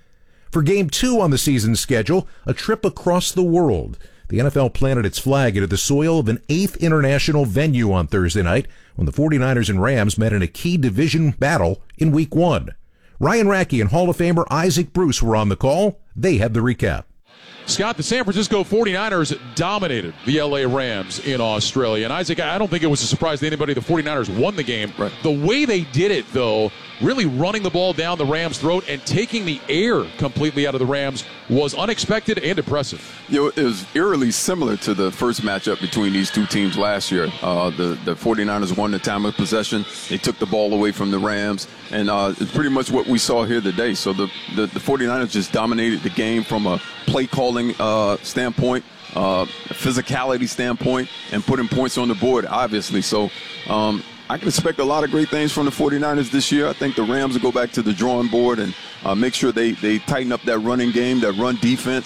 For Game two on the season schedule, a trip across the world. The N F L planted its flag into the soil of an eighth international venue on Thursday night when the forty-niners and Rams met in a key division battle in Week one. Ryan Rackey and Hall of Famer Isaac Bruce were on the call. They had the recap. Scott, the San Francisco forty-niners dominated the L A Rams in Australia. And Isaac, I don't think it was a surprise to anybody the forty-niners won the game. Right. The way they did it, though, really running the ball down the Rams' throat and taking the air completely out of the Rams was unexpected and impressive. You know, it was eerily similar to the first matchup between these two teams last year. Uh, the, the forty-niners won the time of possession. They took the ball away from the Rams. And uh, it's pretty much what we saw here today. So the, the, the forty-niners just dominated the game from a play calling uh, standpoint, uh, a physicality standpoint, and putting points on the board, obviously. So um, I can expect a lot of great things from the forty-niners this year. I think the Rams will go back to the drawing board and uh, make sure they, they tighten up that running game, that run defense,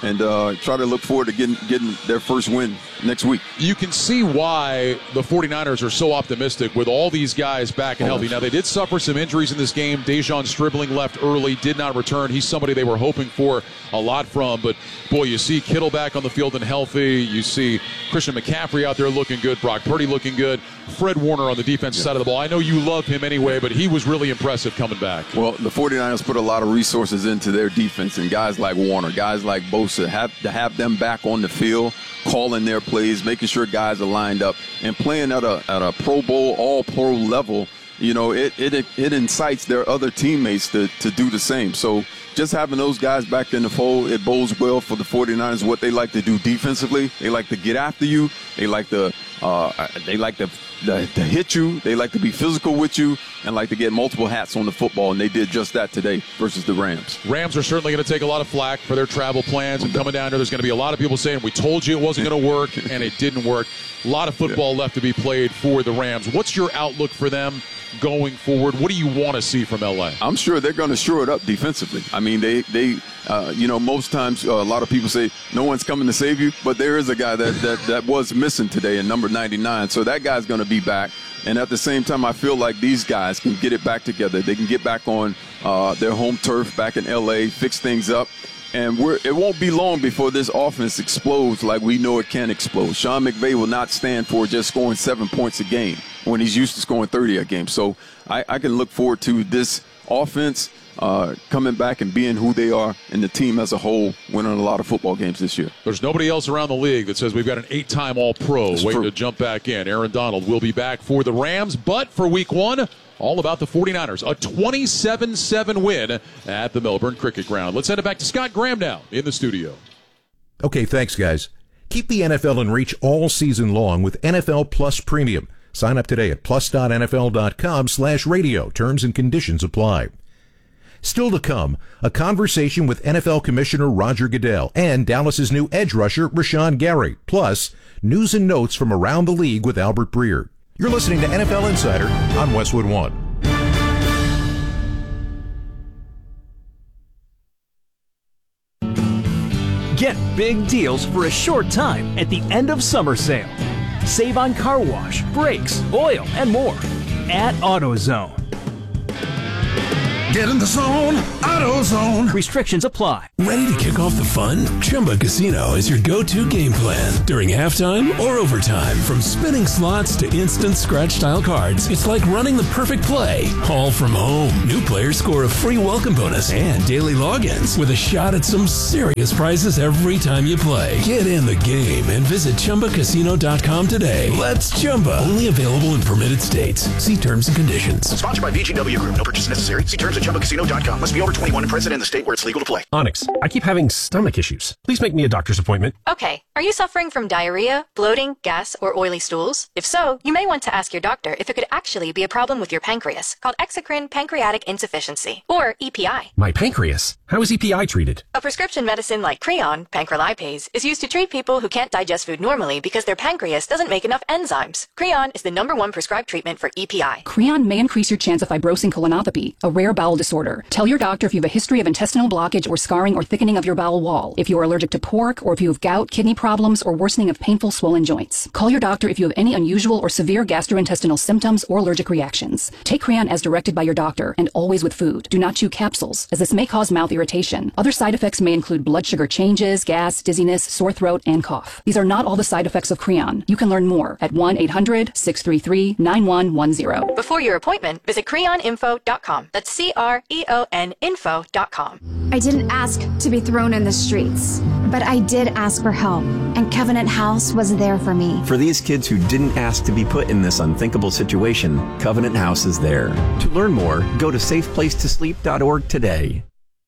and uh, try to look forward to getting getting their first win next week. You can see why the 49ers are so optimistic with all these guys back and healthy. Now, they did suffer some injuries in this game. Dejon Stribling left early, did not return. He's somebody they were hoping for a lot from. But, boy, you see Kittle back on the field and healthy. You see Christian McCaffrey out there looking good. Brock Purdy looking good. Fred Warner on the defensive yeah. side of the ball. I know you love him anyway, but he was really impressive coming back. Well, the 49ers put a lot of resources into their defense, and guys like Warner, guys like Bosa, have to have them back on the field, calling their plays, making sure guys are lined up, and playing at a at a Pro Bowl, all-pro level. You know, it it it incites their other teammates to, to do the same. So just having those guys back in the fold, it bodes well for the 49ers, what they like to do defensively. They like to get after you. They like to uh, they like to, to, to hit you. They like to be physical with you and like to get multiple hats on the football, and they did just that today versus the Rams. Rams are certainly going to take a lot of flack for their travel plans, and coming down here, there's going to be a lot of people saying, we told you it wasn't going to work, and it didn't work. A lot of football yeah. left to be played for the Rams. What's your outlook for them going forward? What do you want to see from L A? I'm sure they're going to shore it up defensively. I mean, they, they uh, you know, most times uh, a lot of people say no one's coming to save you, but there is a guy that, that, that was missing today in number ninety-nine, so that guy's going to be back. And at the same time, I feel like these guys can get it back together. They can get back on uh, their home turf back in L A, fix things up. And we're, it won't be long before this offense explodes like we know it can explode. Sean McVay will not stand for just scoring seven points a game when he's used to scoring thirty a game. So I, I can look forward to this offense uh, coming back and being who they are, and the team as a whole winning a lot of football games this year. There's nobody else around the league that says we've got an eight-time All-Pro waiting true. to jump back in. Aaron Donald will be back for the Rams, but for week one, all about the 49ers. A twenty-seven seven win at the Melbourne Cricket Ground. Let's send it back to Scott Graham now in the studio. Okay, thanks, guys. Keep the N F L in reach all season long with N F L Plus Premium. Sign up today at plus.nfl.com slash radio. Terms and conditions apply. Still to come, a conversation with N F L Commissioner Roger Goodell and Dallas's new edge rusher, Rashawn Gary. Plus, news and notes from around the league with Albert Breer. You're listening to N F L Insider on Westwood One. Get big deals for a short time at the end of summer sale. Save on car wash, brakes, oil, and more at AutoZone. Get in the zone, AutoZone. Restrictions apply. Ready to kick off the fun? Chumba Casino is your go-to game plan. During halftime or overtime, from spinning slots to instant scratch-style cards, it's like running the perfect play, all from home. New players score a free welcome bonus and daily logins with a shot at some serious prizes every time you play. Get in the game and visit Chumba Casino dot com today. Let's Chumba. Only available in permitted states. See terms and conditions. Sponsored by V G W Group. No purchase necessary. See terms at Chumba Casino dot com. Must be over twenty-one and present in the state where it's legal to play. Onyx, I keep having stomach issues. Please make me a doctor's appointment. Okay. Are you suffering from diarrhea, bloating, gas, or oily stools? If so, you may want to ask your doctor if it could actually be a problem with your pancreas, called exocrine pancreatic insufficiency, or E P I. My pancreas? How is E P I treated? A prescription medicine like Creon, pancrelipase, is used to treat people who can't digest food normally because their pancreas doesn't make enough enzymes. Creon is the number one prescribed treatment for E P I. Creon may increase your chance of fibrosing colonopathy, a rare bowel disorder. Tell your doctor if you have a history of intestinal blockage or scarring or thickening of your bowel wall, if you are allergic to pork, or if you have gout, kidney problems, or worsening of painful swollen joints. Call your doctor if you have any unusual or severe gastrointestinal symptoms or allergic reactions. Take Creon as directed by your doctor and always with food. Do not chew capsules, as this may cause mouth irritation. Other side effects may include blood sugar changes, gas, dizziness, sore throat, and cough. These are not all the side effects of Creon. You can learn more at one eight hundred, six three three, nine one one zero. Before your appointment, visit creon info dot com. That's C R E O N info dot com. I didn't ask to be thrown in the streets, but I did ask for help, and Covenant House was there for me. For these kids who didn't ask to be put in this unthinkable situation, Covenant House is there. To learn more, go to safe place to sleep dot org today.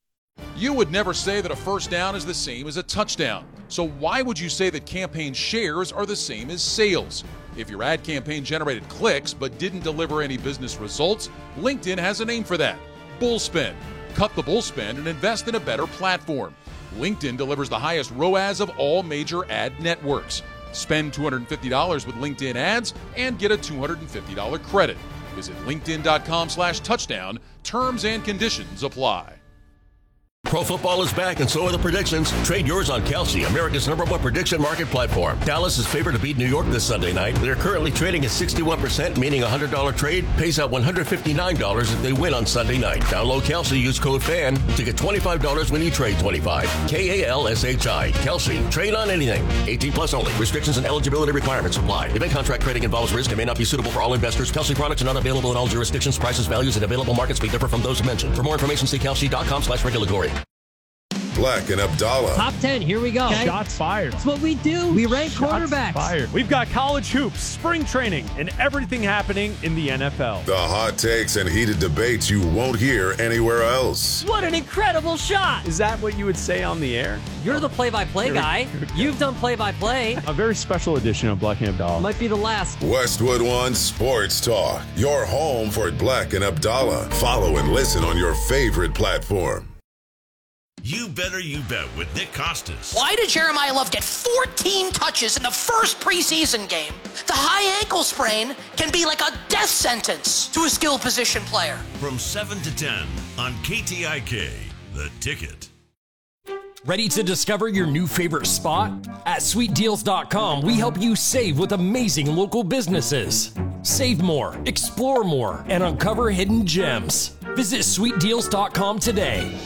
You would never say that a first down is the same as a touchdown. So why would you say that campaign shares are the same as sales? If your ad campaign generated clicks but didn't deliver any business results, LinkedIn has a name for that: Bullspin. Cut the bullspin and invest in a better platform. LinkedIn delivers the highest R O A S of all major ad networks. Spend two hundred fifty dollars with LinkedIn ads and get a two hundred fifty dollars credit. Visit linkedin dot com slash touchdown. Terms and conditions apply. Pro football is back, and so are the predictions. Trade yours on Kelsey, America's number one prediction market platform. Dallas is favored to beat New York this Sunday night. They're currently trading at sixty-one percent, meaning a one hundred dollars trade pays out one hundred fifty-nine dollars if they win on Sunday night. Download Kelsey, use code FAN to get twenty-five dollars when you trade twenty-five. K A L S H I. Kelsey. Trade on anything. eighteen plus only. Restrictions and eligibility requirements apply. Event contract trading involves risk and may not be suitable for all investors. Kelsey products are not available in all jurisdictions. Prices, values, and available markets may differ from those mentioned. For more information, see kelsey.com slash regulatory. Black and Abdallah. Top ten, here we go. Okay. Shots fired. That's what we do. We rank Shots quarterbacks. Fired. We've got college hoops, spring training, and everything happening in the N F L. The hot takes and heated debates you won't hear anywhere else. What an incredible shot. Is that what you would say on the air? You're the play-by-play guy. You've done play-by-play. A very special edition of Black and Abdallah. Might be the last. Westwood One Sports Talk. Your home for Black and Abdallah. Follow and listen on your favorite platform. You Better You Bet with Nick Costas. Why did Jeremiah Love get fourteen touches in the first preseason game? The high ankle sprain can be like a death sentence to a skill position player. From seven to ten on K T I K, The Ticket. Ready to discover your new favorite spot? At sweet deals dot com, we help you save with amazing local businesses. Save more, explore more, and uncover hidden gems. Visit sweet deals dot com today.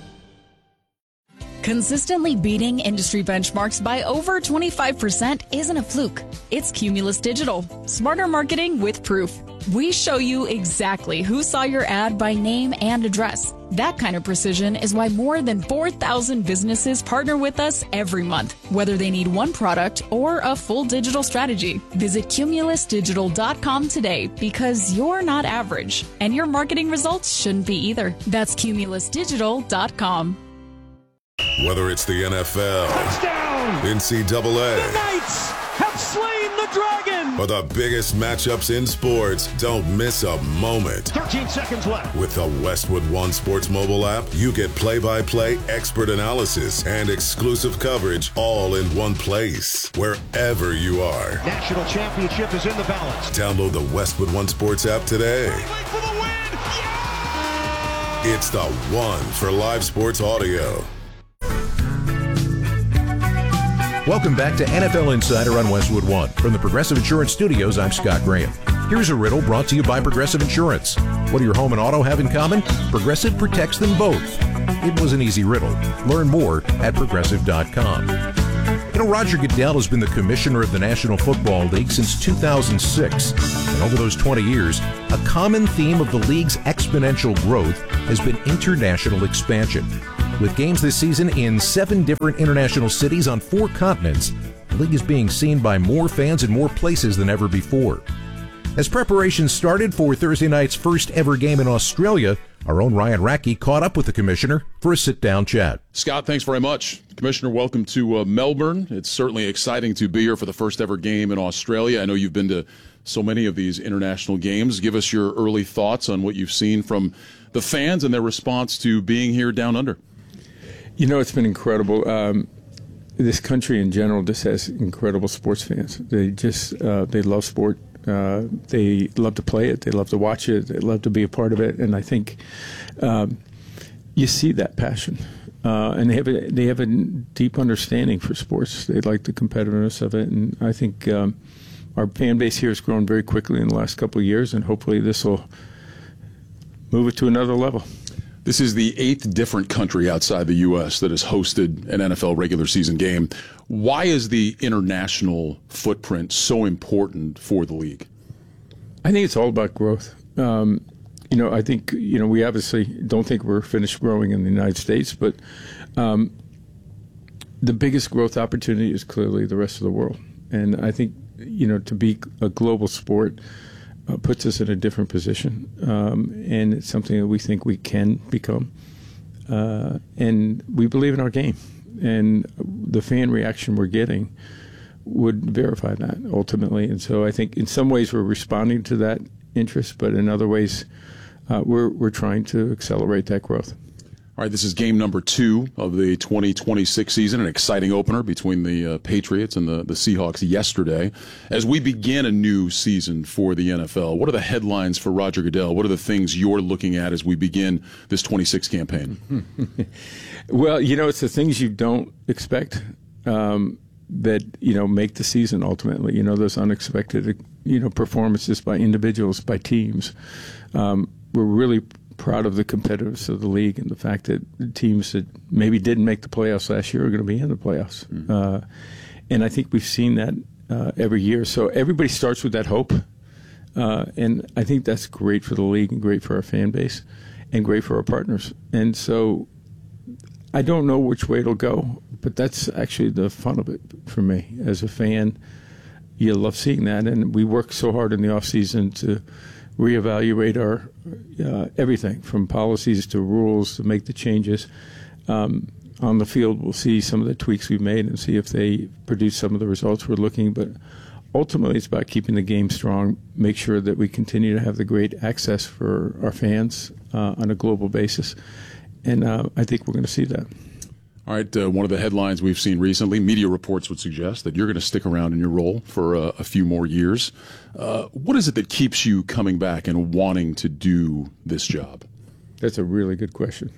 Consistently beating industry benchmarks by over twenty-five percent isn't a fluke. It's Cumulus Digital. Smarter marketing with proof. We show you exactly who saw your ad by name and address. That kind of precision is why more than four thousand businesses partner with us every month, whether they need one product or a full digital strategy. Visit cumulus digital dot com today because you're not average, and your marketing results shouldn't be either. That's cumulus digital dot com. Whether it's the N F L, touchdown, N C double A, the Knights have slain the dragon, or the biggest matchups in sports, don't miss a moment. thirteen seconds left. With the Westwood One Sports mobile app, you get play-by-play, expert analysis, and exclusive coverage all in one place, wherever you are. National championship is in the balance. Download the Westwood One Sports app today. For the win. Yeah! It's the one for live sports audio. Welcome back to N F L Insider on Westwood One. From the Progressive Insurance Studios, I'm Scott Graham. Here's a riddle brought to you by Progressive Insurance. What do your home and auto have in common? Progressive protects them both. It was an easy riddle. Learn more at progressive dot com. You know, Roger Goodell has been the commissioner of the National Football League since two thousand six. And over those twenty years, a common theme of the league's exponential growth has been international expansion. With games this season in seven different international cities on four continents, the league is being seen by more fans in more places than ever before. As preparations started for Thursday night's first ever game in Australia, our own Ryan Rackey caught up with the commissioner for a sit-down chat. Scott, thanks very much. Commissioner, welcome to uh, Melbourne. It's certainly exciting to be here for the first ever game in Australia. I know you've been to so many of these international games. Give us your early thoughts on what you've seen from the fans and their response to being here down under. You know, it's been incredible. Um, this country in general just has incredible sports fans. They just, uh, they love sport. Uh, they love to play it. They love to watch it. They love to be a part of it. And I think um, you see that passion. Uh, and they have a, they have a deep understanding for sports. They like the competitiveness of it. And I think um, our fan base here has grown very quickly in the last couple of years, and hopefully this will move it to another level. This is the eighth different country outside the U S that has hosted an N F L regular season game. Why is the international footprint so important for the league? I think it's all about growth. Um, you know, I think, you know, we obviously don't think we're finished growing in the United States, but um, the biggest growth opportunity is clearly the rest of the world. And I think, you know, to be a global sport Uh, puts us in a different position, um, and it's something that we think we can become. Uh, and we believe in our game, and the fan reaction we're getting would verify that ultimately. And so I think in some ways we're responding to that interest, but in other ways uh, we're we're trying to accelerate that growth. All right, this is game number two of the twenty twenty-six season, an exciting opener between the uh, Patriots and the, the Seahawks yesterday. As we begin a new season for the N F L, what are the headlines for Roger Goodell? What are the things you're looking at as we begin this twenty-six campaign? Well, you know, it's the things you don't expect um, that, you know, make the season ultimately. You know, those unexpected, you know, performances by individuals, by teams. Um, we're really proud of the competitiveness of the league and the fact that the teams that maybe didn't make the playoffs last year are going to be in the playoffs. Mm-hmm. Uh, and I think we've seen that uh, every year. So everybody starts with that hope. Uh, and I think that's great for the league and great for our fan base and great for our partners. And so I don't know which way it'll go, but that's actually the fun of it for me. As a fan, you love seeing that. And we work so hard in the offseason to reevaluate our uh, everything from policies to rules to make the changes. Um, on the field, we'll see some of the tweaks we've made and see if they produce some of the results we're looking. But ultimately, it's about keeping the game strong, make sure that we continue to have the great access for our fans uh, on a global basis. And uh, I think we're going to see that. All right, uh, one of the headlines we've seen recently, media reports would suggest that you're going to stick around in your role for uh, a few more years. Uh, what is it that keeps you coming back and wanting to do this job? That's a really good question.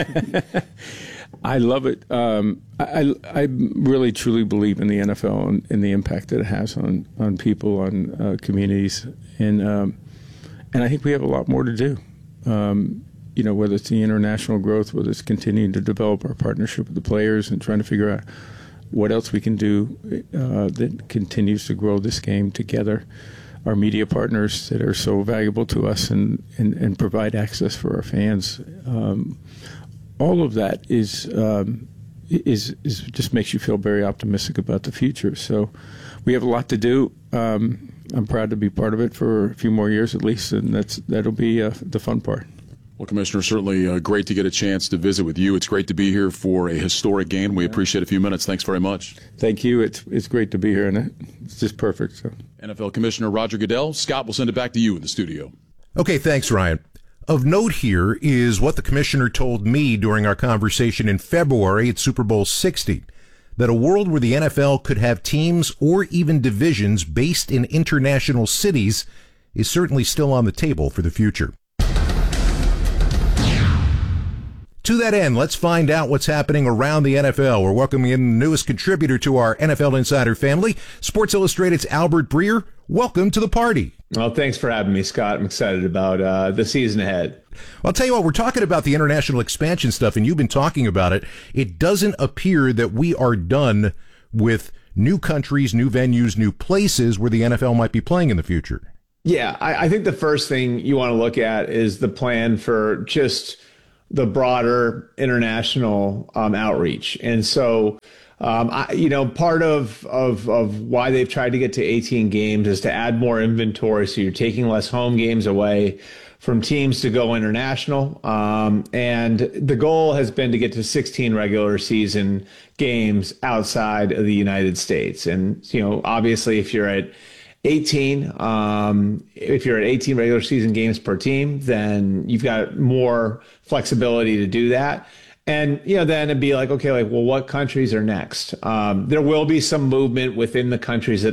I love it. Um, I, I really, truly believe in the N F L and, and the impact that it has on, on people, on uh, communities. And, um, and I think we have a lot more to do. Um, You know, whether it's the international growth, whether it's continuing to develop our partnership with the players and trying to figure out what else we can do uh, that continues to grow this game together. Our media partners that are so valuable to us and, and, and provide access for our fans. Um, all of that is, um, is, is just makes you feel very optimistic about the future. So we have a lot to do. Um, I'm proud to be part of it for a few more years at least, and that's that'll be uh, the fun part. Well, Commissioner, certainly uh, great to get a chance to visit with you. It's great to be here for a historic game. We appreciate a few minutes. Thanks very much. Thank you. It's it's great to be here, and it's just perfect. So. N F L Commissioner Roger Goodell. Scott, we'll send it back to you in the studio. Okay, thanks, Ryan. Of note here is what the commissioner told me during our conversation in February at Super Bowl sixty, that a world where the N F L could have teams or even divisions based in international cities is certainly still on the table for the future. To that end, let's find out what's happening around the N F L. We're welcoming in the newest contributor to our N F L Insider family, Sports Illustrated's Albert Breer. Welcome to the party. Well, thanks for having me, Scott. I'm excited about uh, the season ahead. I'll tell you what, we're talking about the international expansion stuff, and you've been talking about it. It doesn't appear that we are done with new countries, new venues, new places where the N F L might be playing in the future. Yeah, I, I think the first thing you want to look at is the plan for just the broader international um, outreach. And so, um, I, you know, part of, of, of why they've tried to get to eighteen games is to add more inventory. So you're taking less home games away from teams to go international. Um, and the goal has been to get to sixteen regular season games outside of the United States. And, you know, obviously if you're at eighteen, um, if you're at eighteen regular season games per team, then you've got more flexibility to do that. And, you know, then it'd be like, okay, like, well, what countries are next? Um, there will be some movement within the countries that